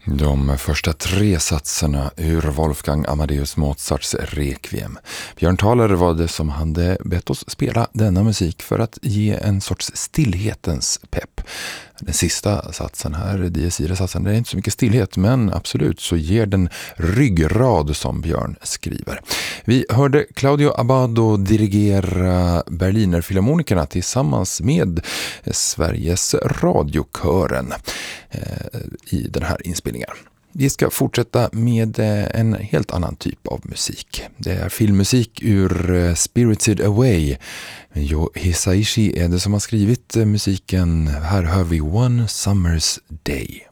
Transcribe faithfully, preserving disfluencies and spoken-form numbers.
De första tre satserna ur Wolfgang Amadeus Mozarts Requiem. Björn Thaler var det som hade bett oss spela denna musik för att ge en sorts stillhetens pepp. Den sista satsen här, Dies Irae-satsen, det är inte så mycket stillhet, men absolut så ger den ryggrad, som Björn skriver. Vi hörde Claudio Abbado dirigera Berlinerfilharmonikerna tillsammans med Sveriges radiokören eh, i den här inspelningen. Vi ska fortsätta med en helt annan typ av musik. Det är filmmusik ur Spirited Away. Jo Hisaishi är det som har skrivit musiken. Här hör vi One Summer's Day.